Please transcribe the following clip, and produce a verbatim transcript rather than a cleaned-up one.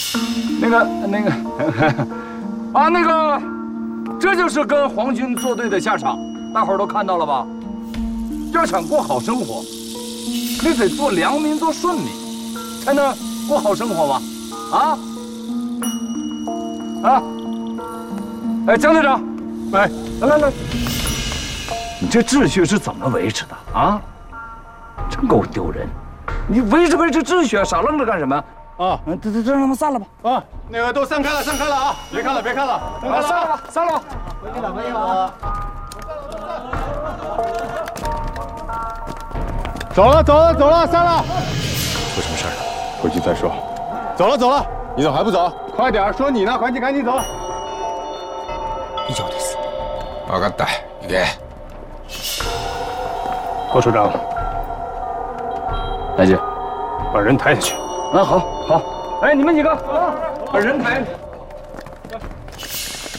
那个那个啊，那个，这就是跟皇军作对的下场，大伙儿都看到了吧？要想过好生活，你得做良民，做顺民，才能过好生活嘛！啊啊！哎，江队长，哎，来来来，你这秩序是怎么维持的啊？真够丢人！你维持维持秩序啊，傻愣着干什么？啊，这这这让他们散了吧！ 啊，那个都散开了，散开了啊！别看了，别看了，散开了， 散了吧，散了吧！ 回去了，回去了。走了，走了，走了，散了。 出什么事儿了？ 回去再说。走了，走了，你怎么还不走？快点，说你呢，赶紧，赶紧走。 以上です。 分かった。行け。 侯处长， 来姐， 把人抬下去。 啊，好，好。哎，你们几个啊，把人抬。